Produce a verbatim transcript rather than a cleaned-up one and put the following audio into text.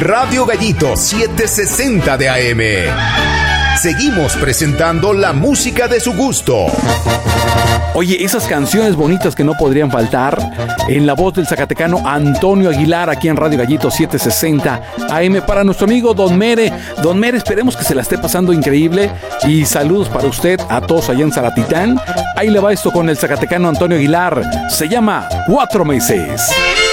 Radio Gallito setecientos sesenta de A M. Seguimos presentando la música de su gusto. Oye, esas canciones bonitas que no podrían faltar en la voz del zacatecano Antonio Aguilar aquí en Radio Gallito setecientos sesenta A M para nuestro amigo Don Mere. Don Mere, esperemos que se la esté pasando increíble y saludos para usted a todos allá en Zaratitán. Ahí le va esto con el zacatecano Antonio Aguilar. Se llama Cuatro Meses.